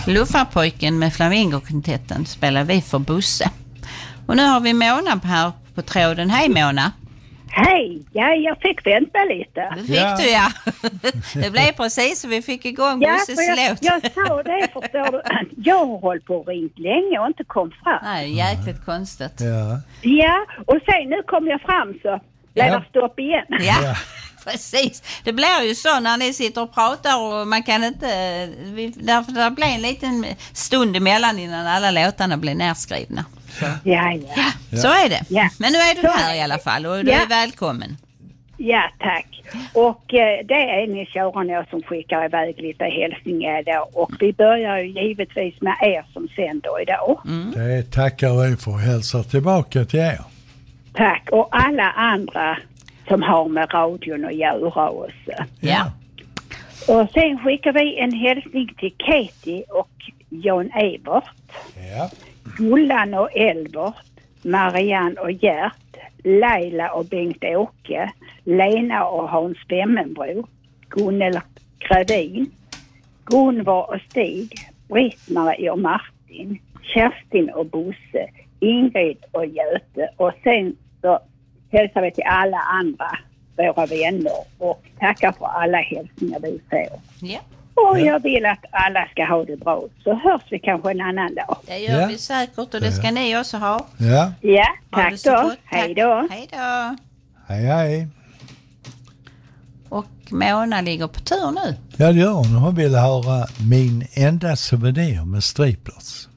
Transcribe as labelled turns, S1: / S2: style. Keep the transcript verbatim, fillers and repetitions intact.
S1: Luffarpojken med Flamingokvintetten spelar vi för Bosse. Och nu har vi Mona på här på tråden. Hej Mona.
S2: Hej, ja, jag fick vänta lite.
S1: Det fick
S3: Ja.
S1: du ja. Det blev precis så vi fick igång
S2: Ja,
S1: Bosses
S2: för jag,
S1: låt.
S2: jag sa det, förstår du. Jag har hållit på och ringt länge och inte kom fram.
S1: Nej, jäkligt konstigt.
S3: Ja.
S2: Ja, och sen nu kom jag fram så blev
S3: Ja.
S2: det stopp igen.
S1: Ja,
S3: Ja.
S1: precis. Det blir ju så när ni sitter och pratar och man kan inte... Vi, därför det blir en liten stund emellan innan alla låtarna blir nerskrivna.
S2: Ja, ja.
S1: Ja. Så är det.
S2: Ja.
S1: Men nu är du
S2: Så
S1: här
S2: är
S1: i alla fall och du
S2: Ja.
S1: är välkommen.
S2: Ja, tack. Och eh, det är ni tjurarna som skickar iväg lite hälsningar idag. Och vi börjar ju givetvis med er som sänder idag.
S1: Mm.
S3: Det tackar vi för att hälsa tillbaka till er.
S2: Tack. Och alla andra som har med radion att göra också.
S1: Ja.
S2: Och sen skickar vi en hälsning till Katie och Jan Evert,
S3: Ja.
S2: Gullan och Elbert, Marianne och Gert, Leila och Bengt-Åke, Lena och Hans Bemmenbro, Gunnel Gradin, Gunvar och Stig, Britt-Marie och Martin, Kerstin och Bosse, Ingrid och Göte. Och sen så hälsar vi till alla andra våra vänner och tackar för alla hälsningar vi får.
S1: Ja,
S2: Och jag vill att alla ska ha det bra. Så hörs vi kanske en annan dag.
S1: det gör
S3: Ja.
S1: vi säkert och det ska ni också ha.
S3: Ja.
S2: Ja,
S1: Ha det
S2: tack
S1: så
S2: då.
S1: gott.
S2: Hej då.
S1: Hej då.
S3: Hej hej.
S1: Och Mona ligger på tur nu.
S3: Ja det gör hon. Hon vill höra Min enda souvenir med Striplers.